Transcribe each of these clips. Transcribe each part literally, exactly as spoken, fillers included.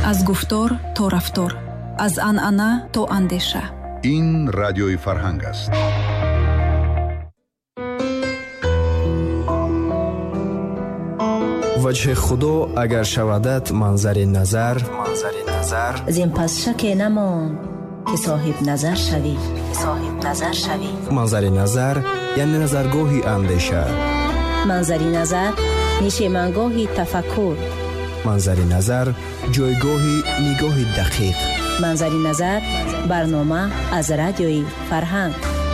از گفتار تا رفتار، از عنعنه تا اندیشه. این رادیوی فرهنگ است. وجه خدا اگر شودد منظر نظر منظر نظر زین پس شک نمان که صاحب نظر شوی صاحب نظر شوی منظر نظر یعنی نظرگاهی اندیشه. منظری نظر میشه منگاهی تفکر. منظری نظر جایگاهی نگاه دقیق. منظری نظر برنامه از رادیوی فرهنگ.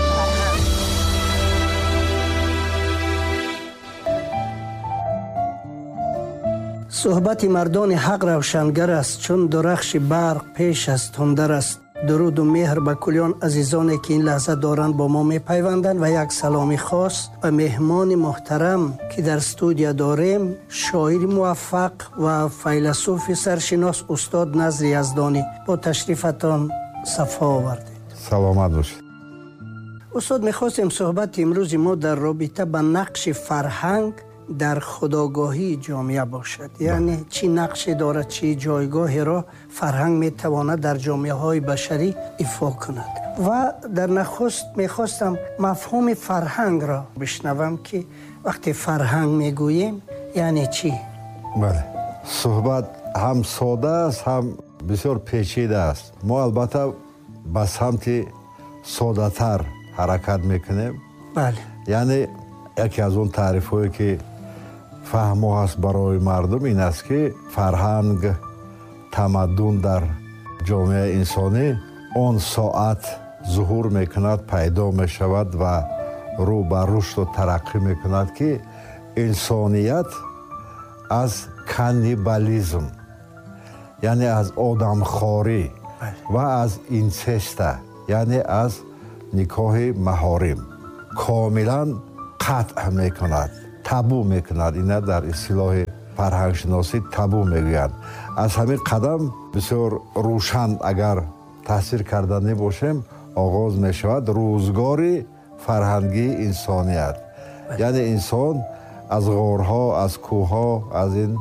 صحبت مردان حق روشنگر است، چون درخش برق پیش از تندر است. درود و مهر به کلیان عزیزانی که این لحظه دارند با ما میپیوندند و یک سلامی خاص و مهمان محترم که در استودیو داریم، شاعر موفق و فیلسوف سرشناس استاد نظر یزدانی. با تشریفتان صفا آوردید. سلامت باشید. استاد، میخواستیم صحبت امروز ما در رابطه با نقش فرهنگ در خودآگاهی جامعه باشد. یعنی چی نقشی دارد، چی جایگاهی را فرهنگ میتواند در جامعه های بشری ایفا کند. و در نخست میخواستم مفهوم فرهنگ را بشنوم که وقتی فرهنگ میگوییم یعنی چی؟ بله، صحبت هم ساده است هم بسیار پیچیده است. ما البته به سمت ساده تر حرکت میکنیم. بله. یعنی یکی از اون تعریف هایی که فهم هست برای مردم این است که فرهنگ تمدن در جامعه انسانی اون ساعت ظهور میکند، پیدا میشود و رو به رشد و ترقی میکند که انسانیت از کانیبالیسم، یعنی از آدمخواری و از اینسست، یعنی از نکاح محارم کاملا قطع میکند، تابو میکند. اینا در اصطلاح فرهنگ شناسی تابو میگویند. از همین قدم بسیار روشن اگر تاثیر کردنی باشیم آغاز میشود روزگار فرهنگی انسانیت. یعنی انسان از غارها، از کوهها، از این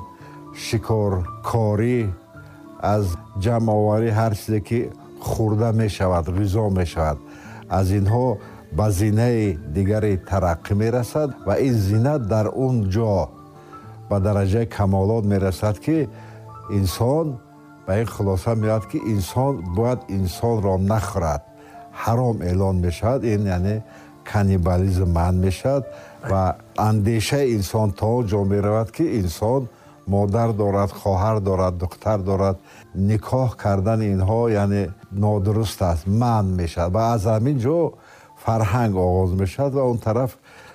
شکارکاری، از جمع آوری هر چیزی که خورده میشود، غذا میشود، از اینها به زینه دیگری ترقی میرسد و این زینه در اون جا به درجه کمالات میرسد که انسان به این خلاصه میاد که انسان باید انسان را نخورد، حرام اعلان میشد. این یعنی کانیبالیسم من میشد و اندیشه انسان تا جا میرود که انسان مادر دارد، خواهر دارد، دختر دارد. نکاح کردن اینها یعنی نادرست است، من میشد و از همین جا فرهنگ آغاز میشد و اون طرف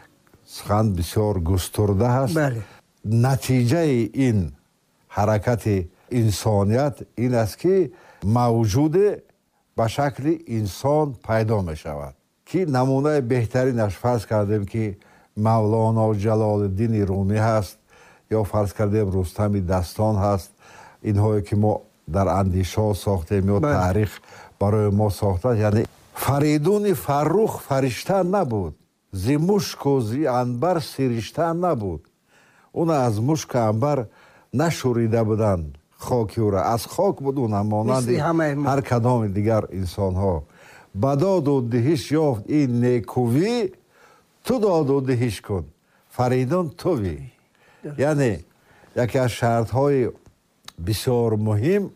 سخن بسیار گسترده هست. بله. نتیجه این حرکت انسانیت این است که موجود به شکل انسان پیدا می شود که نمونه بهترینش فرض کردیم که مولانا جلال الدین رومی هست یا فرض کردیم رستم دستان هست. اینهایی که ما در اندیشه ساختیم یا تاریخ برای ما ساخته. یعنی فریدون فرخ فرشته نبود، زی مشک و زی عنبر سرشته نبود. اون از مشک عنبر نشوریده بودن خاکی او را، از خاک بود اون مانند هر کدام دیگر انسان ها. بداد و دهش یافت این نیکوی، تو داد و دهش کن فریدون توی. یعنی یکی از شرط های بسیار مهم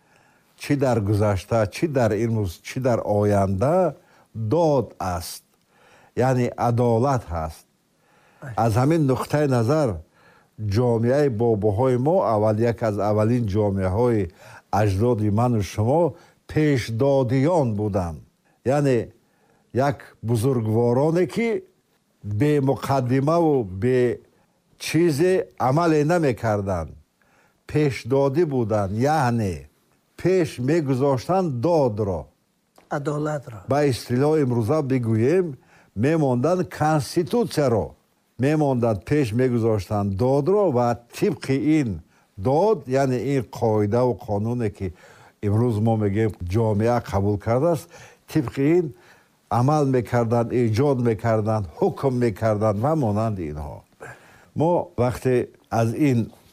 چی در گذشته، چی در امروز، چی در آینده داد است، یعنی عدالت هست. از همین نقطه نظر جامعه باباهای ما اول یک از اولین جامعه های اجداد من و شما پیشدادیان بودند. یعنی یک بزرگوارانی که به مقدمه و به چیز عمل نمی کردن، پیشدادی بودند. یعنی پیش می گذاشتن داد را، عدالت را. به اصطلاح امروزه بگوییم می ماندن کانستیتوسیا را، می ماندن پیش می گذاشتن داد را و طبق این داد، یعنی این قاعده و قانونی که امروز ما میگیم جامعه قبول کرده است، طبق این عمل میکردن، ایجاد میکردن، حکم میکردن و مانند اینها. ما وقتی از این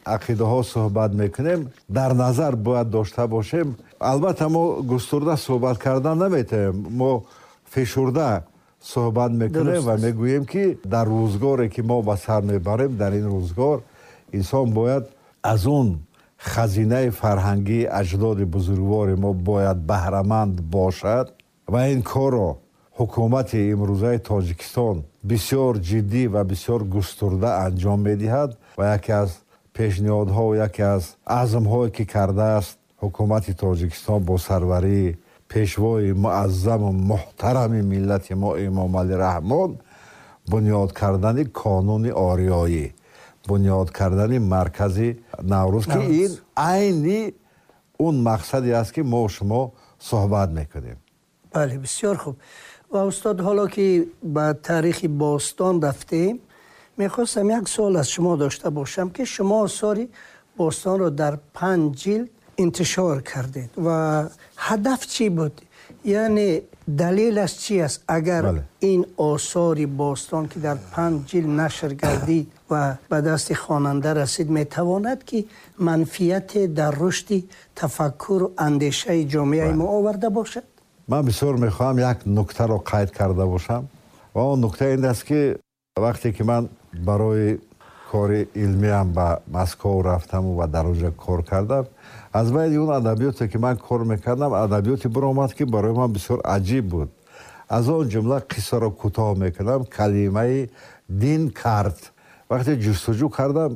ақидаҳо суҳбат мекунем, дар назар бояд дошта бошем. албатта мо густурда суҳбат кардан наметавем. мо фешурда суҳбат мекунем ва мегӯем ки дар рӯзгоре ки мо ба сар мебарем, дар ин рӯзгор инсон бояд аз он хазинаи фарҳангии аҷдоди бузургвори мо бояд баҳраманд бошад ва ин корро ҳукумати имрӯзаи Тоҷикистон бисёр ҷиддӣ ва бисёр густурда анҷом медиҳад ва яке аз пешниҳодҳо ва яке аз азмҳое ки кардааст ҳукумати Тоҷикистон бо сарварии пешвои муаззаму муҳтарами миллати мо Эмомалӣ Раҳмон бунёд кардани қонуни ориёӣ, бунёд кардани маркази Наврӯз ки ин айни он мақсаде аст ки мо шумо суҳбат мекунем. бале, бисёр хуб. ва устод, ҳоло ки ба таърихи бостон рафтем, мехостам як суол аз шумо дошта бошам ки шумо осори бостонро дар панҷ ҷилд интишор кардед ва ҳадаф чӣ буд? яъне далелаш чи аст агар ин осори бостон ки дар панҷ ҷилд нашр гардид ва ба дасти хонанда расид, метавонад ки манфиате дар рушди тафаккуру андешаи ҷомеаи мо оварда бошад? ман бисёр мехоҳам як нуктаро қайд карда бошам ва он нукта ин аст ки вақте ки ман барои кори илмиам ба Москва рафтаму ва дар онҷа кор кардам, аз байни он адабиёте ки ман кор мекардам, адабиёте биромад ки барои ман бисёр аҷиб буд. аз он ҷумла қиссаро кӯтоҳ мекунам. Калимаи дин кард. вақте ҷустуҷӯ кардам,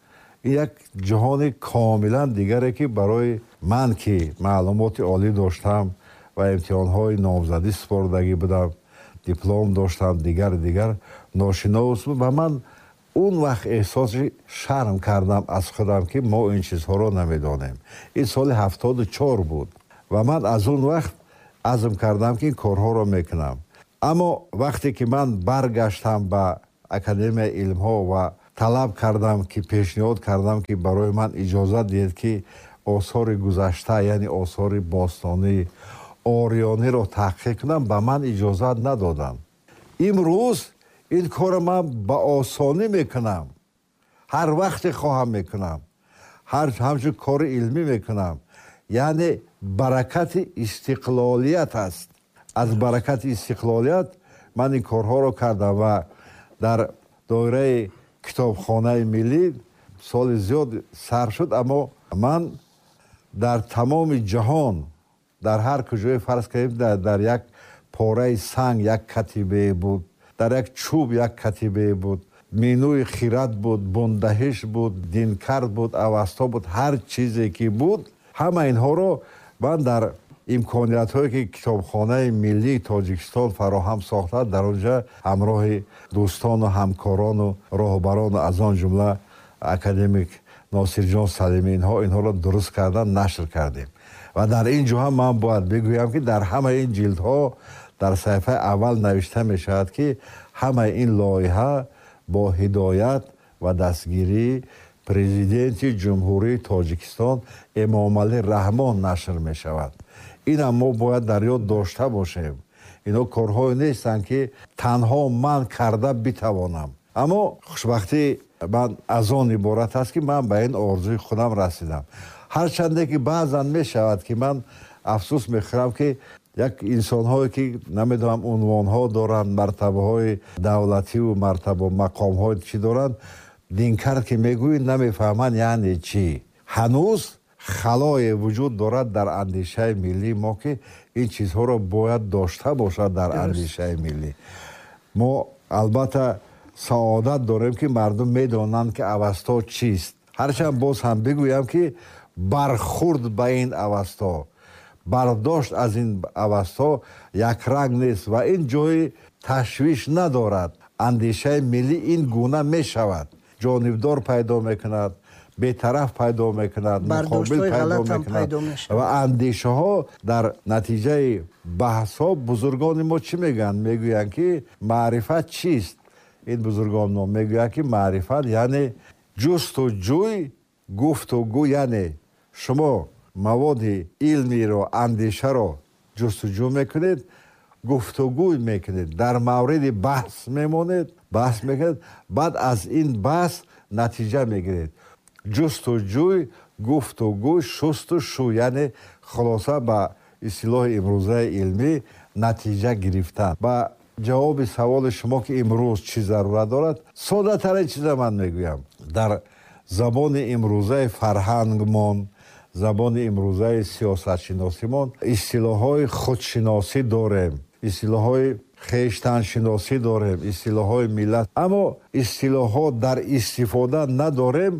ин як ҷаҳони комилан дигаре ки барои ман ки маълумоти олӣ доштам ва имтиҳонҳои номзадӣ супордагӣ будам, диплом доштам, дигар дигар ношинос буд ва ман он вақт эҳсоси шарм кардам аз худам ки мо ин чизҳоро намедонем. ин соли ҳафтоду чор буд ва ман аз он вақт азм кардам ки ин корҳоро мекунам. аммо вақте ки ман баргаштам ба Академияи илмҳо ва талаб кардам ки пешниҳод кардам ки барои ман иҷозат диҳед ки осори гузашта, яъне осори бостонии ориёниро таҳқиқ кунам, ба ман иҷозат надодам. имрӯз ин корро ман ба осонӣ мекунам. ҳар вақте хоҳам мекунам. ҳамчун кори илмӣ мекунам. яъне баракати истиқлолият аст. аз баракати истиқлолият ман ин корҳоро кардам ва дар доираи китобхонаи миллӣ соли зиёд сар шуд, аммо ман дар тамоми ҷаҳон, дар ҳар куҷое фарз кардем, дар як пораи санг як катибае буд, дар як чӯб як катибае буд, минӯи хират буд, бундаҳиш буд, динкард буд, аваста буд, ҳар чизе ки буд, ҳама инҳоро ман дар имкониятҳое ки китобхонаи миллии Тоҷикистон фароҳам сохта, дар онҷа ҳамроҳи дӯстону ҳамкорону роҳбарону аз он ҷумла академик Носирҷон Салимӣ инҳо инҳоро дуруст кардан нашр кардем. ва дар ин ҷоҳа ман бояд бигӯям ки дар ҳамаи ин ҷилдҳо дар саҳифаи аввал навишта мешавад ки ҳамаи ин лоиҳа бо ҳидоят ва дастгирии президенти ҷумҳурии Тоҷикистон Эмомалӣ Раҳмон нашр мешавад. инам мо бояд дар ёд дошта бошем. инҳо корҳое нестанд ки танҳо ман карда битавонам. аммо хушбахтӣ ман аз он иборат аст ки ман ба ин орзуи худам расидам. ҳарчанде ки баъзан мешавад ки ман афсӯс мехӯрам ки як инсонҳое ки намедонам унвонҳо доранд, мартабаҳои давлативу мартаба мақомҳои чӣ доранд, динкард ки мегӯянд намефаҳманд яъне чӣ. ҳанӯз халое вуҷуд дорад дар андешаи миллии мо ки ин чизҳоро бояд дошта бошад дар андешаи миллӣ. мо албатта саодат дорем ки мардум медонанд ки авасто чист. ҳарчанд боз ҳам бигӯям ки бархурд ба ин авасто, бардошт аз ин авасто якранг нест ва ин ҷои ташвиш надорад. андешаи миллӣ ин гуна мешавад. ҷонибдор пайдо мекунад, бетараф пайдо мекунад, муқобил пайдо мекунад ва андешаҳо дар натиҷаи баҳсҳо бузургони мо чӣ мегӯянд? мегӯянд ки маърифат чист? ин бузургони мо мегӯянд ки маърифат яъне ҷустуҷӯй, гуфтугӯ, яъне шумо маводи илмиро, андешаро ҷустуҷӯ мекунед, гуфтугӯй мекунед, дар мавриди баҳс мемонед, баҳс мекунед, баъд аз ин баҳс натиҷа мегиред. ҷустуҷӯй, гуфтугӯй, шусту шу, яъне хулоса ба истилоҳи имрӯзаи илмӣ натиҷа гирифтан. Ба ҷавоби саволи шумо ки имрӯз чӣ зарурат дорад, соддатарин чиза ман мегӯям. Дар забони имрӯзаи фарҳангмон, забони имрӯзаи сиёсатшиносимон истилоҳҳои худшиносӣ дорем, истилоҳҳои хештаншиносӣ дорем, истилоҳҳои миллат, аммо истилоҳҳо дар истифода надорем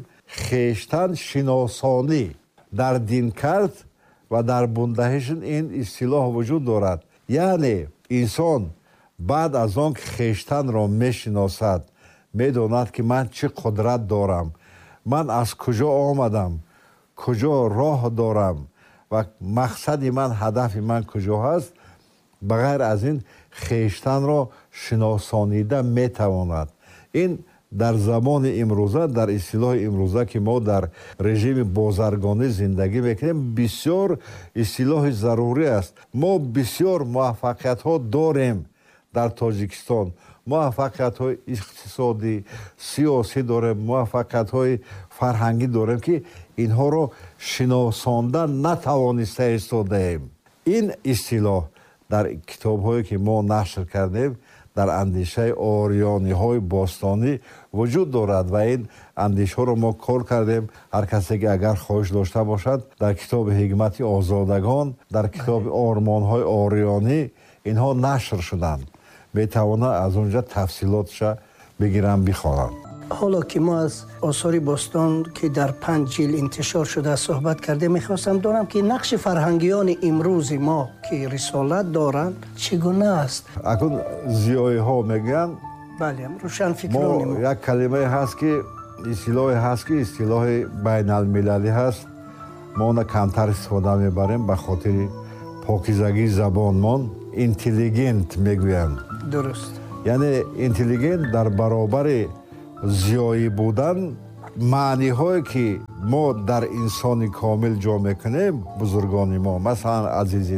хештаншиносонӣ. Дар динкард ва дар бундаҳишн ин истилоҳ вуҷуд дорад. яъне инсон баъд аз он ки хештанро мешиносад, медонад ки ман чӣ қудрат дорам, ман аз куҷо омадам, куҷо роҳ дорам ва мақсади ман, ҳадафи ман куҷо ҳаст, ба ғайр аз ин хештанро шиносонида метавонад. ин дар замони имрӯза, дар истилоҳи имрӯза ки мо дар режими бозаргонӣ зиндагӣ мекунем, бисёр истилоҳи зарурӣ аст. мо бисёр муваффақиятҳо дорем дар Тоҷикистон, муваффақиятҳои иқтисодӣ, сиёсӣ дорем, муваффақиятҳои фарҳангӣ дорем ки инҳоро шиносонда натавониста истодаем. ин истилоҳ дар китобҳое ки мо нашр кардем, дар андешаи орёниҳои бостонӣ вуҷуд дорад ва ин андешаҳоро мо кор кардем. ҳар касе ки агар хоҳиш дошта бошад, дар китоби ҳикмати озодагон, дар китоби ормонҳои орёнӣ инҳо нашр шуданд. метавонад аз он ҷо тафсилотша бигирам, бихонам. ҳоло ки мо аз осори бостон ки дар панҷ ҷилд интишор шуда суҳбат кардем, мехостам донам ки нақши фарҳангиёни имрӯзи мо ки рисолат доранд чӣ гуна аст? акун зиёиҳо мегӯянд, бале, рӯшанфикрони мо як калимае ҳаст ки истилоҳе ҳаст ки истилоҳи байналмилалӣ ҳаст. мо на камтар истифода мебарем ба хотири покизагии забонмон. интеллигент мегӯянд. дуруст. яъне интеллигент дар баробари зиёӣ будан, маъниҳое ки мо дар инсони комил ҷо мекунем, бузургони мо, масалан Азизи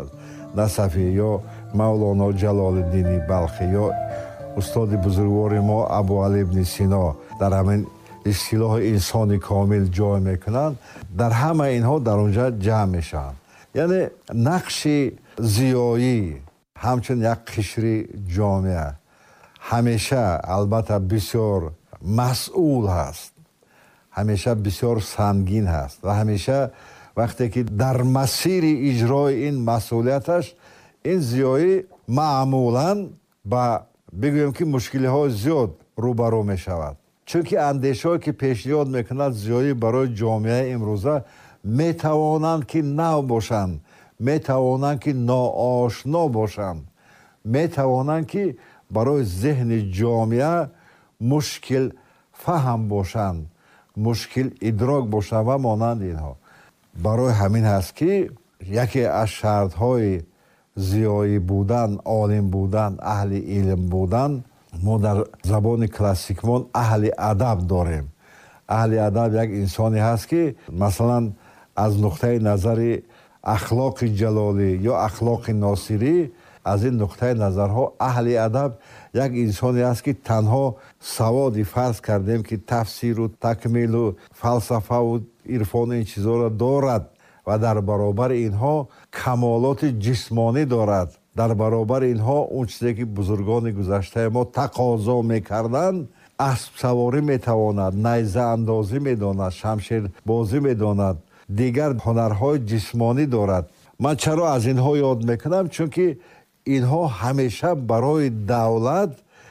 Насафӣ ё Мавлоно Ҷалолиддини Балхӣ ё устоди бузургвори мо Абу Али ибни Сино дар ҳамин истилоҳи инсони комил ҷой мекунанд, дар ҳама инҳо дар он ҷо ҷамъ мешаванд. яъне нақши зиёӣ ҳамчун як қишри ҷомеа ҳамеша албатта бисёр масъул ҳаст, ҳамеша бисёр сангин ҳаст ва ҳамеша вақте ки дар масири иҷрои ин масъулияташ, ин зиёӣ маъмулан ба бигӯем ки мушкилиҳои зиёд рӯбарӯ мешавад. чунки андешаҳое ки пешниҳод мекунад зиёӣ барои ҷомеаи имрӯза метавонанд ки нав бошанд, метавонанд ки ноошно бошанд, метавонанд ки барои зеҳни ҷомеа мушкил фаҳм бошанд, мушкил идрок бошанд ва монанди инҳо. барои ҳамин ҳаст ки яке аз шартҳои зиёӣ будан, олим будан, аҳли илм будан, мо дар забони классикмон аҳли адаб дорем. аҳли адаб як инсоне ҳаст ки масалан аз нуқтаи назари ахлоқи ҷалолӣ ё ахлоқи носирӣ, аз ин нуқтаи назарҳо аҳли адаб як инсоне аст ки танҳо саводи фарз кардем ки тафсиру такмилу фалсафаву ирфону ин чизоро дорад ва дар баробари инҳо камолоти ҷисмонӣ дорад. дар баробари инҳо он чизе ки бузургони гузаштаи мо тақозо мекарданд, аспсаворӣ метавонад, найзаандозӣ медонад, шамшербозӣ медонад, дигар ҳунарҳои ҷисмонӣ дорад. ман чаро аз инҳо ёд мекунам? чунки инҳо ҳамеша барои давлат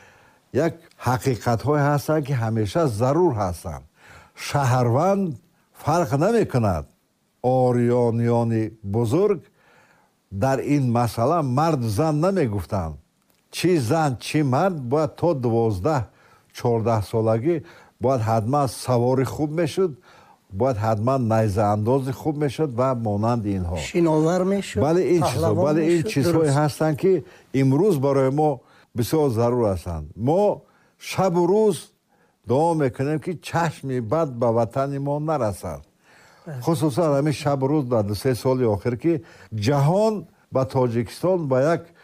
як ҳақиқатҳое ҳастанд ки ҳамеша зарур ҳастанд. шаҳрванд фарқ намекунад. орёниёни бузург дар ин масъала мард зан намегуфтанд. чӣ зан чӣ мард бояд то дувоздаҳ чордаҳсолагӣ бояд ҳатман савори хуб мешуд, бояд ҳатман найзаандози хуб мешуд ва монанди инҳо. шиновар мешуд. бале ин чизо бале ин чизҳое ҳастанд ки имрӯз барои мо бисёр зарур ҳастанд. мо шабу рӯз дуо мекунем ки чашми бад ба ватани мо нарасад. хусусан ҳамин шабу рӯз дар ду се соли охир ки ҷаҳон ба Тоҷикистон ба як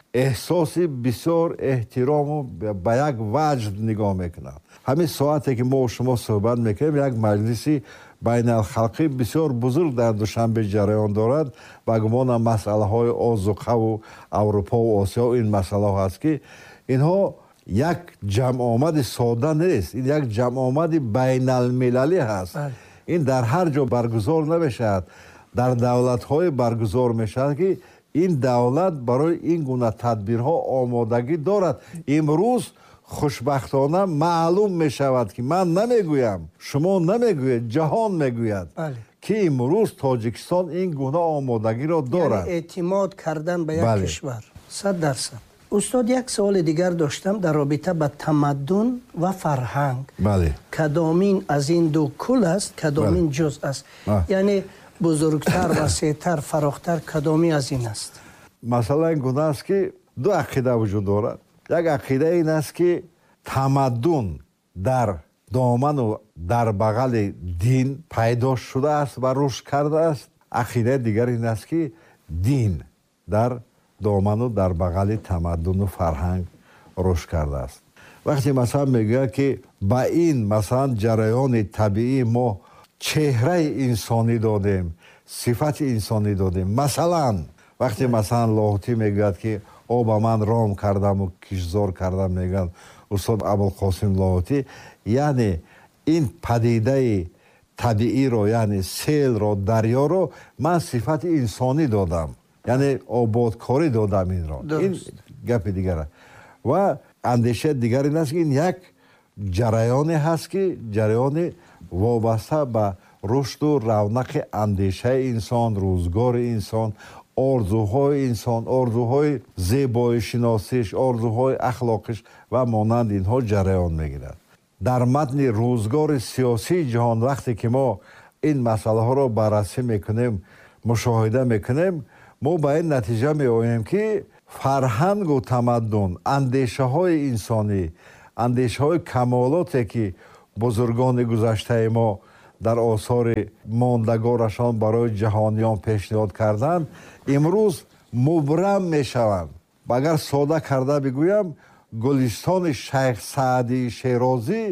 эҳсоси бисёр эҳтирому ба як ваҷд нигоҳ мекунад. ҳамин соате ки мо шумо суҳбат мекунем, як маҷлиси байналхалқӣ бисёр бузург дар душанбе ҷараён дорад. ба гумонам масъалаҳои озуқаву аврупову осиё ин масъала ҳаст ки инҳо як ҷамъомади сода нест, ин як ҷамъомади байналмилалӣ ҳаст. ин дар ҳар ҷо баргузор намешавад. дар давлатҳое баргузор мешавад ки ин давлат барои ин гуна тадбирҳо омодагӣ дорад. имрӯз хушбахтона маълум мешавад ки ман намегӯям, шумо намегӯед, ҷаҳон мегӯяд ки имрӯз Тоҷикистон ин гуна омодагиро дорад. яъне эътимод кардан ба як кишвар. сад дарсад. устод, як саволи дигар доштам дар робита ба тамаддун ва фарҳанг. бале кадомин аз ин ду кул аст, кадомин ҷуз аст? яъне бузургтар, васеътар, фарохтар кадоми аз ин аст? масъала ин гуна аст ки ду ақида вуҷуд дорад. як ақида ин аст ки тамаддун дар доману дар бағали дин пайдо шудааст ва рушд кардааст. ақидаи дигар ин аст ки дин дар доману дар бағали тамаддуну фарҳанг рушд кардааст. вақте масалан мегӯяд ки ба ин масалан ҷараёни табиӣ мо чеҳраи инсонӣ додем, сифати инсонӣ додем. масалан вақте масалан лоҳутӣ мегӯяд ки о ба ман ром кардаму кишзор кардам, мегӯяд устод абулқосим лоҳутӣ, яъне ин падидаи табииро, яъне селро, дарёро ман сифати инсонӣ додам, яъне ободкорӣ додам. инро ин гапи дигар аст. ва андешаи дигар ин аст ки ин як ҷараёне ҳаст ки ҷараёни вобаста ба рушду равнақи андешаи инсон, рӯзгори инсон, орзуҳои инсон, орзуҳои зебоишиносиш, орзуҳои ахлоқиш ва монанди инҳо ҷараён мегирад. дар матни рӯзгори сиёсии ҷаҳон вақте ки мо ин масъалаҳоро баррасӣ мекунем, мушоҳида мекунем, мо ба ин натиҷа меоем ки фарҳангу тамаддун, андешаҳои инсонӣ, андешаҳои камолоте ки бузургони гузаштаи мо дар осори мондагорашон барои ҷаҳониён пешниҳод карданд, имрӯз мубрам мешаванд. агар сода карда бигӯям, гулистони шайх Саъдии Шерозӣ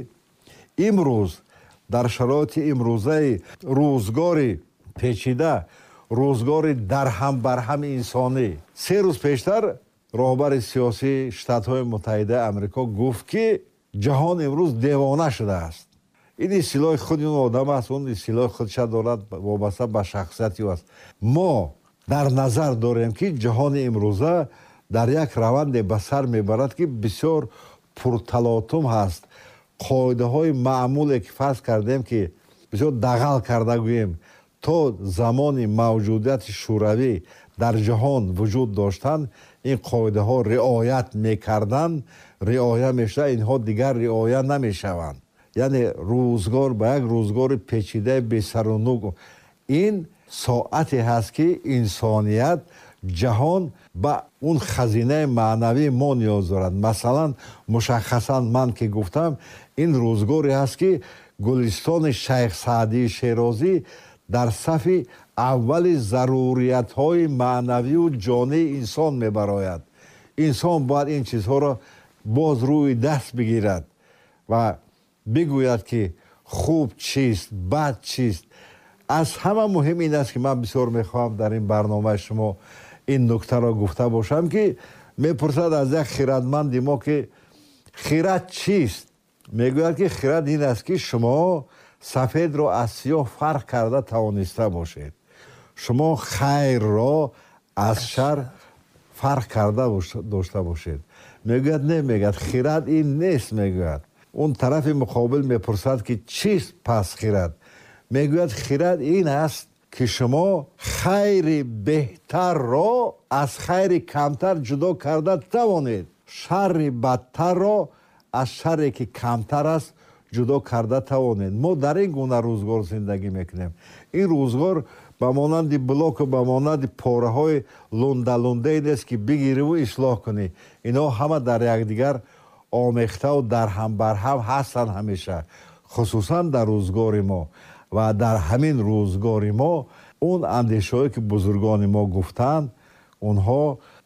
имрӯз дар шароити имрӯзаи рӯзгори печида, рӯзгори дарҳам-барҳами инсонӣ, се рӯз пештар роҳбари сиёсии Штатҳои Муттаҳидаи Амрико гуфт ки ҷаҳон имрӯз девона шудааст. ин истилоҳи худи он одам аст, он истилоҳи худша дорад, вобаста ба шахсияти ӯ аст. мо дар назар дорем ки ҷаҳони имрӯза дар як раванде ба сар мебарад ки бисёр пурталотум ҳаст. қоидаҳои маъмуле ки фарз кардем ки бисёр дағал карда гӯем то замони мавҷудияти шӯравӣ дар ҷаҳон вуҷуд доштанд, ин қоидаҳо риоят мекарданд, риоя мешаванд, инҳо дигар риоя намешаванд. яъне рӯзгор ба як рӯзгори печидаи бесарунук. ин соате ҳаст ки инсоният, ҷаҳон ба он хазинаи маънавӣ мо ниёз дорад. масалан мушаххасан ман ки гуфтам, ин рӯзгоре ҳаст ки гулистони шайх Саъдии Шерозӣ дар сафи аввали заруриятҳои маънавию ҷонии инсон мебарояд. инсон бояд ин чизҳоро боз рӯи даст бигирад ва бигӯяд ки хуб чист, бад чист. аз ҳама муҳим ин аст ки ман бисёр мехоҳам дар ин барномаи шумо ин нуктаро гуфта бошам ки мепурсад аз як хиратманди мо ки хират чист? мегӯяд ки хират ин аст ки шумо сафедро аз сиёҳ фарқ карда тавониста бошед. шумо хайрро аз шар фарқ карда дошта бошед. мегӯяд не, мегӯяд хират ин нест. мегӯяд он тарафи муқобил мепурсад ки чист пас хират? мегӯяд хират ин аст ки шумо хайри беҳтарро аз хайри камтар ҷудо карда тавонед. шарри бадтарро аз шарре ки камтар аст ҷудо карда тавонед. мо дар ин гуна рӯзгор зиндагӣ мекунем. ин рӯзгор ба монанди блоку ба монанди пораҳои лунда-лундаи нест ки бигириву ислоҳ кунӣ. инҳо ҳама дар якдигар омехтаву дарҳам-барҳам ҳастанд ҳамеша, хусусан дар рӯзгори мо. ва дар ҳамин рӯзгори мо он андешаҳое ки бузургони мо гуфтанд, онҳо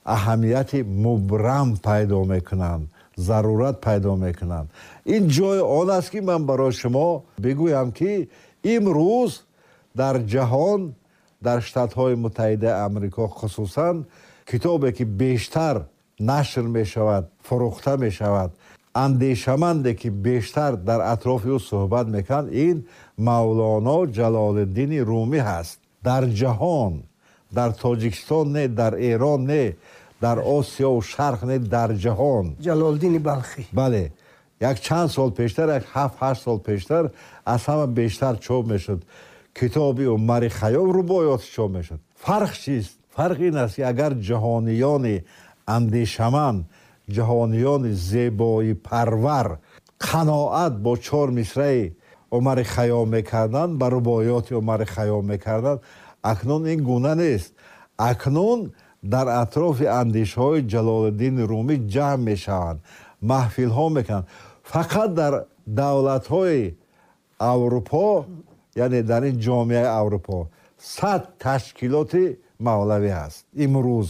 аҳамияти мубрам пайдо мекунанд, зарурат пайдо мекунанд. ин ҷои он аст ки ман барои шумо бигӯям ки имрӯз дар ҷаҳон, дар Штатҳои Муттаҳидаи Амрико хусусан китобе ки бештар нашр мешавад, фурӯхта мешавад, андешаманде ки бештар дар атрофи ӯ суҳбат мекунад, ин Мавлоно Ҷалолиддини Румӣ ҳаст. дар ҷаҳон, дар Тоҷикистон не, дар Эрон не, дар Осиёву Шарқ не, дар ҷаҳон. Ҷалолиддини Балхӣ. бале, як чанд сол пештар, як ҳафт ҳашт сол пештар аз ҳама бештар чоп мешуд китоби Умари Хайём, рубоёти чоп мешуд. фарқ чист? фарқ ин аст ки агар ҷаҳониёни андешаманд, ҷаҳониёни зебои парвар қаноат бо чор мисраи Умари Хайём мекарданд, ба рубоёти Умари Хайём мекарданд, акнун ин гуна нест. акнун дар атрофи андешаҳои Ҷалолиддини Румӣ ҷамъ мешаванд, маҳфилҳо мекунанд. фақат дар давлатҳои Аврупо, яъне дар ин ҷомеаи Аврупо сад ташкилоти мавлавӣ ҳаст. имрӯз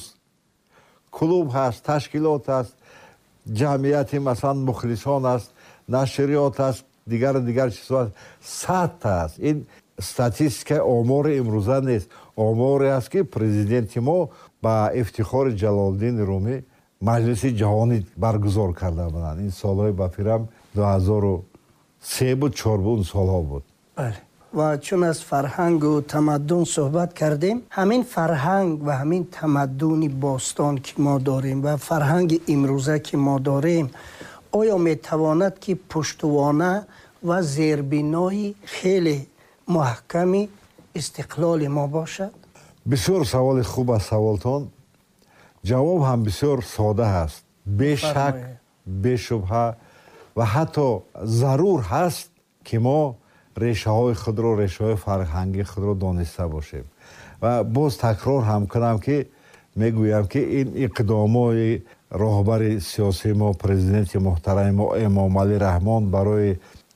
клуб ҳаст, ташкилот ҳаст, ҷамъияти масалан мухлисон аст, нашриёт аст, дигар дигар чизҳо аст. сад аст. ин статистикаи омори имрӯза нест. оморе аст ки президенти мо ба ифтихори Ҷалолиддини Румӣ маҷлиси ҷаҳонӣ баргузор карда буданд. ин солҳои бафирам ду ҳазору се буд, чор буд, ин солҳо буд. бале. ва чун аз фарҳангу тамаддун суҳбат кардем, ҳамин фарҳанг ва ҳамин тамаддуни бостон ки мо дорем ва фарҳанги имрӯза ки мо дорем, оё метавонад ки пуштувона ва зербинои хеле муҳками истиқлоли мо бошад? бисёр саволи хуб аст саволтон. ҷавоб ҳам бисёр сода ҳаст. бешак, бешубҳа ва ҳатто зарур ҳаст ки мо решаҳои худро, решаҳои фарҳангии худро дониста бошем. ва боз такрор ҳам кунам ки мегӯям ки ин иқдомои роҳбари сиёсии мо, президенти муҳтарами мо Эмомалӣ Раҳмон барои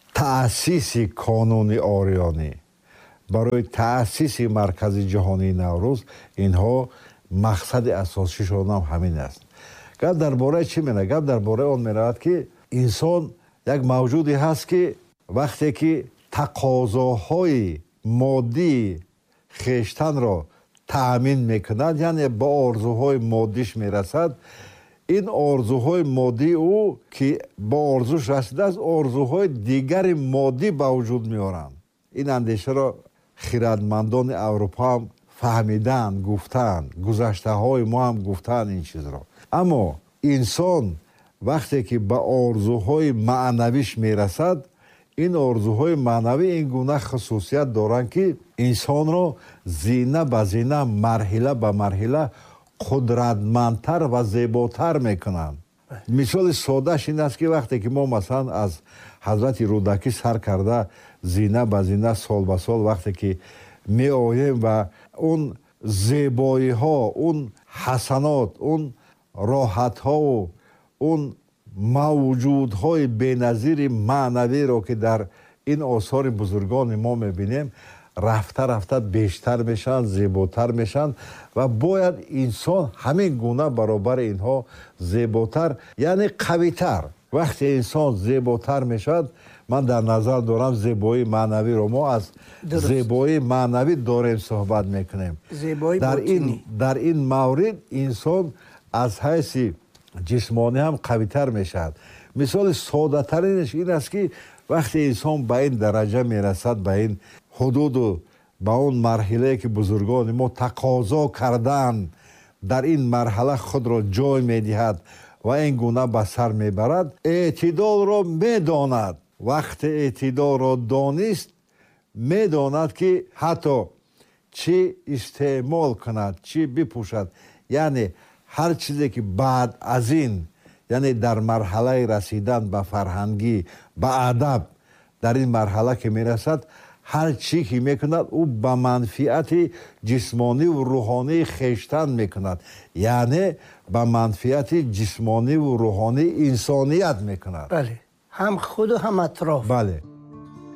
таъсиси қонуни орионӣ, барои таъсиси маркази ҷаҳонии Наврӯз, инҳо мақсади асосишон ҳам ҳамин аст. гап дар бораи чӣ менавад? гап дар бораи он менавад ки инсон як мавҷуде ҳаст ки вақте ки тақозоҳои моддии хештанро таъмин мекунад, яъне ба орзуҳои моддиш мерасад, ин орзуҳои моддии ӯ ки ба орзуш расидааст, орзуҳои дигари моддӣ ба вуҷуд меоранд. ин андешаро хиратмандони Аврупо ҳам фаҳмиданд, гуфтанд, гузаштаҳои мо ҳам гуфтанд ин чизро. аммо инсон вақте ки ба орзуҳои маънавиш мерасад, ин орзуҳои маънавӣ ин гуна хусусият доранд ки инсонро зина ба зина, марҳила ба марҳила қудратмандтар ва зеботар мекунанд. мисоли содаш ин аст ки вақте ки мо масалан аз ҳазрати рӯдакӣ сар карда зина ба зина сол ба сол вақте ки меоем ва он зебоиҳо, он ҳасанот, он роҳатҳову он мавҷудҳои беназири маънавиро ки дар ин осори бузургони мо мебинем, рафта рафта бештар мешаванд, зеботар мешаванд ва бояд инсон ҳамин гуна баробари инҳо зеботар, яъне қавитар. вақте инсон зеботар мешавад, ман дар назар дорам зебоии маънавиро мо аз зебоии маънавӣ дорем суҳбат мекунем. дар ин дар ин маврид инсон аз ҳайси ҷисмонӣ ҳам қавитар мешавад. мисоли содатаринаш ин аст ки вақте инсон ба ин дараҷа мерасад, ба ин ҳудуду ба он марҳилае ки бузургони мо тақозо кардаанд, дар ин марҳала худро ҷой медиҳад ва ин гуна ба сар мебарад, эътидолро медонад. вақте эътидолро донист, медонад ки ҳатто чӣ истеъмол кунад, чӣ бипӯшад, яъне ҳар чизе ки баъд аз ин, яъне дар марҳалаи расидан ба фарҳангӣ, ба адаб, дар ин марҳала ки мерасад, ҳар чӣ ки мекунад, ӯ ба манфиати ҷисмониву рӯҳонии хештан мекунад, яъне ба манфиати ҷисмониву рӯҳонии инсоният мекунад. бале, ҳам худу ҳам атроф. бале,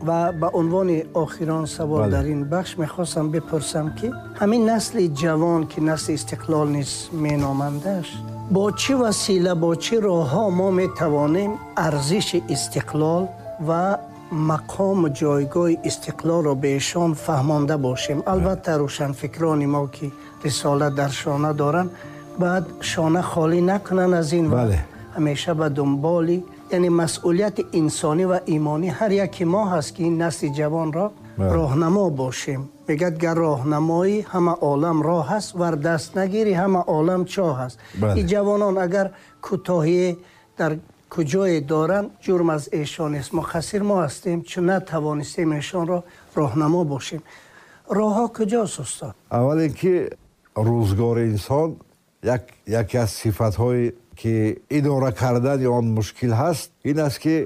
و به عنوان آخران سوال در این بخش میخواستم بپرسم که همین نسل جوان که نسل استقلال نیست مینامندش، با چه وسیله با چه راه ها ما میتوانیم ارزش استقلال و مقام و جایگاه استقلال را بهشان فهمانده باشیم؟ البته روشن فکران ما که رسالت در شانه دارن باید شانه خالی نکنن از این و همیشه به دنبالی، یعنی مسئولیت انسانی و ایمانی هر یکی ما هست که این نسل جوان را راهنما باشیم. میگد گر راهنمایی همه عالم راه هست ور دست نگیری همه عالم چاه هست. این جوانان اگر کوتاهی در کجای دارن جرم از ایشان است، مقصر ما هستیم چون نتوانستیم ایشان را راهنما باشیم. راه ها کجاست استاد؟ اول اینکه روزگار انسان یک یکی از صفت های که اداره کردن آن مشکل هست این است که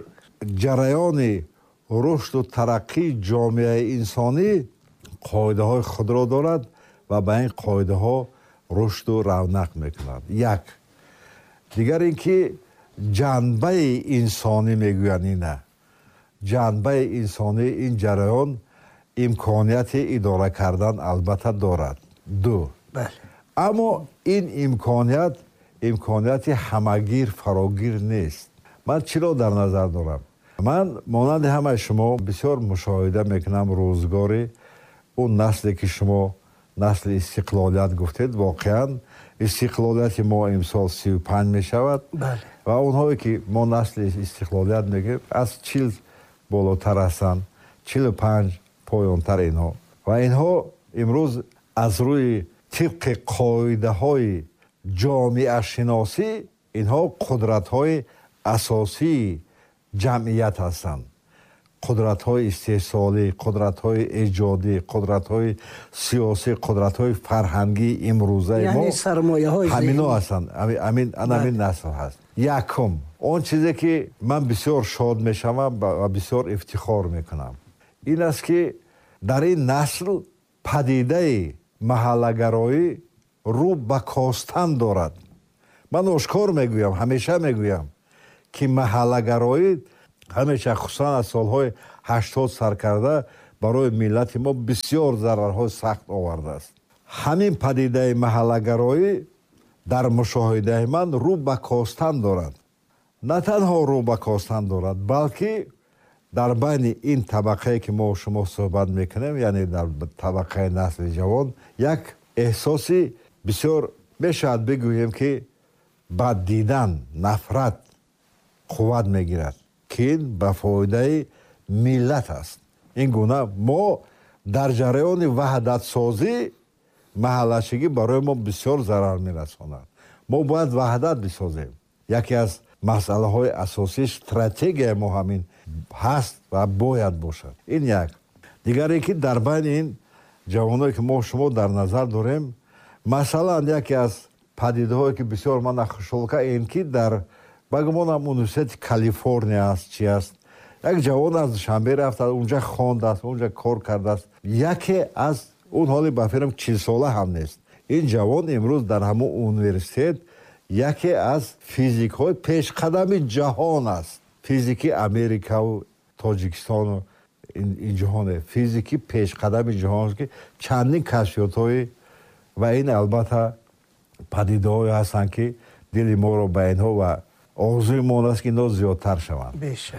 جریان رشد و ترقی جامعه انسانی قاعده های خود را دارد و به این قاعده ها رشد و رونق میکند. یک دیگر اینکه جنبه انسانی میگویند اینه، جنبه انسانی این جریان امکانیت اداره کردن البته دارد. دو بله. اما این امکانیت امکانیت همگیر فراگیر نیست. من چرا در نظر دارم؟ من مانند همه شما بسیار مشاهده میکنم روزگاری اون نسلی که شما نسل استقلالیت گفتید، واقعا استقلالیت ما امسال سی و پنج می شود. بله. و اونهایی که ما نسل استقلالیت میگیم از چهل بالاتر هستند، چهل و پنج پایانتر اینها. و اینها امروز از روی طبق قاعده های جامعه شناسی اینها قدرت های اساسی جمعیت هستند. قدرت های استحصالی، قدرت های ایجادی، قدرت های سیاسی، قدرت های فرهنگی امروزه یعنی ما سرمایه های همینا هستند. همین همین نسل هست. یکم اون چیزی که من بسیار شاد میشم و بسیار افتخار میکنم این است که در این نسل پدیده محله‌گرایی رو به کاستن دارد. من آشکار میگویم، همیشه میگویم که محله‌گرایی همیشه خصوصا از سالهای هشتاد سر کرده برای ملت ما بسیار ضررهای سخت آورده است. همین پدیده محله‌گرایی در مشاهده من رو به کاستن دارد. نه تنها رو به کاستن دارد بلکه در بین این طبقه که ما شما صحبت میکنیم، یعنی در طبقه نسل جوان، یک احساسی بسیار میشد بگوییم که بد دیدن، نفرت قوت میگیرد که این به فایده ملت است. این گونه ما در جریان وحدت سازی محله‌شگی برای ما بسیار ضرر میرساند. ما باید وحدت بسازیم. یکی از مسئله های اساسی استراتژی ما همین هست و باید باشد. این یک. دیگری که در بین این جوانایی که ما شما در نظر داریم، مثلا یکی از پدیده هایی که بسیار من خوشحال این که در بگمانم اونیورسیته کالیفرنیا است چی است، یک جوان از شنبه رفته اونجا خوانده است، اونجا کار کرده است. یکی از اون حالی بفرم چهل ساله هم نیست. این جوان امروز در همون اونیورسیته یکی از فیزیک های پیش قدم جهان است. فیزیکی امریکا و تاجیکستان و این, این جهان فیزیکی پیش قدم جهان است که چندین کشفیات های و این البته پدیده های هستند که دل ما رو به اینها و آرزوی ما است که اینا زیادتر شوند. بیشک.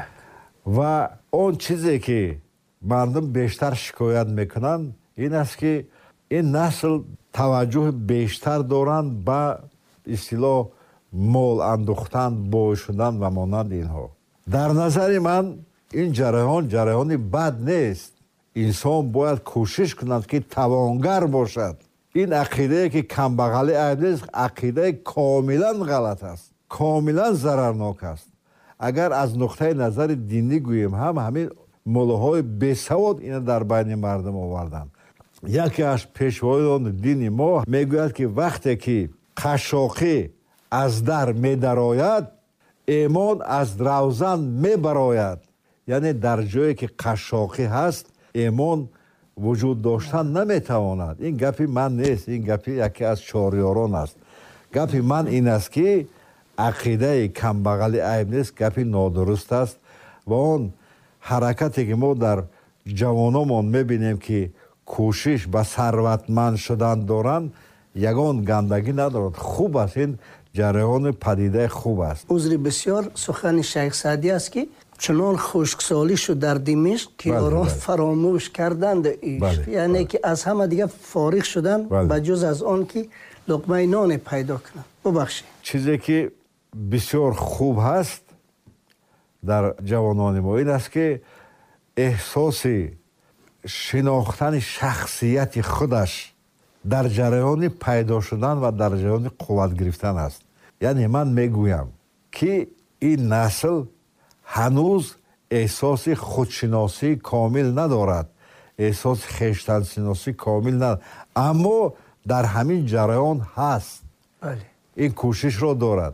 و اون چیزی که مردم بیشتر شکایت میکنن این است که این نسل توجه بیشتر دارند به اصطلاح مال اندوختن، بوی شدن و مانند اینها. در نظر من این جریان جریانی بد نیست. انسان باید کوشش کند که توانگر باشد. این عقیده که کمبغلی عیب نیست، عقیده کاملا غلط است، کاملا ضررناک است. اگر از نقطه نظر دینی گوییم هم همین ملاهای بیسواد این در بین مردم آوردن. یکی از پیشوایان دین ما میگوید که وقتی که قشاقی از در میدراید ایمان از روزن میبراید. یعنی در جایی که قشاقی هست ایمان وجود داشتن نمیتواند. این گپی من نیست، این گپی یکی از چهاریاران است. گپی من این است که عقیده کمبغلی عیب نیست، گپی نادرست است و اون ҳаракате ки мо дар ҷавономон мебинем ки кӯшиш ба сарватманд шудан доранд, ягон гандагӣ надорад. Хуб аст, ин ҷараёни падидаи хуб аст. узри бисёр сухани шайх Саъдӣ аст ки чунон хушксолӣ шуд дар Димишқ ки ёрон фаромӯш карданд иш. Яъне ки аз ҳама дига фориғ шуданд ба ҷуз аз он ки луқмаи ноне пайдо кунанд. Бубахшед. чизе ки бисёр хуб ҳаст дар ҷавонони мо ин аст ки эҳсоси шинохтани шахсияти худаш дар ҷараёни пайдо шудан ва дар ҷараёни қувват гирифтан аст. яъне ман мегӯям ки ин насл ҳанӯз эҳсоси худшиносии комил надорад, эҳсоси хештаншиносии комил надорад, аммо дар ҳамин ҷараён ҳаст. ин кӯшишро дорад.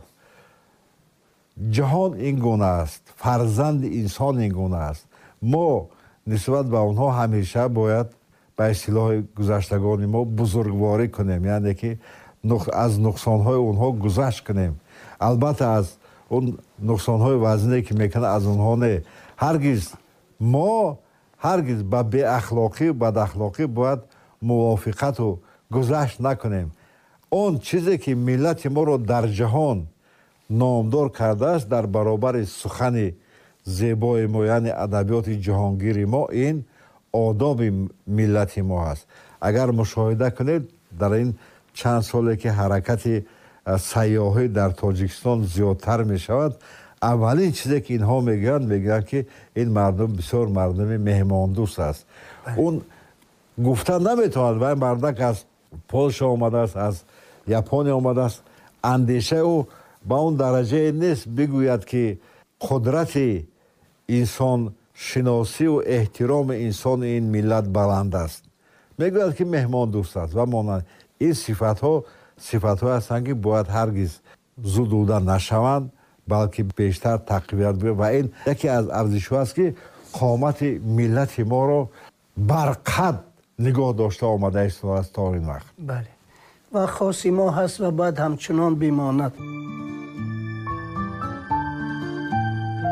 ҷаҳон ин гуна аст, фарзанди инсон ин гуна аст. мо нисбат ба онҳо ҳамеша бояд ба истилоҳи гузаштагони мо бузургворӣ кунем, яъне ки аз нуқсонҳои онҳо гузашт кунем. албатта аз он нуқсонҳои вазне ки мекунад аз онҳо не. ҳаргиз мо ҳаргиз ба беахлоқӣ бадахлоқӣ бояд мувофиқату гузашт накунем. он чизе ки миллати моро дар ҷаҳон номдор кардааст дар баробари сухани зебои мо, яъне адабиёти ҷаҳонгири мо, ин одоби миллати мо аст. агар мушоҳида кунед дар ин чанд соле ки ҳаракати сайёҳӣ дар Тоҷикистон зиёдтар мешавад, аввалин чизе ки инҳо мегӯянд мегӯянд ки ин мардум бисёр мардуми меҳмондӯст аст. он гуфта наметавонад вай мардак аз Полша омадааст, аз Япония омадааст. андешаи ӯ ба он дараҷае нест бигӯяд ки қудрати инсоншиносиву эҳтироми инсони ин миллат баланд аст. мегӯяд ки меҳмондӯст аст ва монанд ин сифатҳо сифатҳое ҳастанд ки бояд ҳаргиз зудуда нашаванд, балки бештар тақвият биёбад. ва ин яке аз арзишҳо аст ки қомати миллати моро барқад нигоҳ дошта омада истодаст то ин вақт. бале ва хоси мо ҳаст ва бояд ҳамчунон бимонад.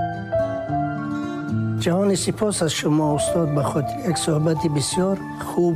ҷаҳони сипос аз шумо устод ба хотири як суҳбати бисёр хуб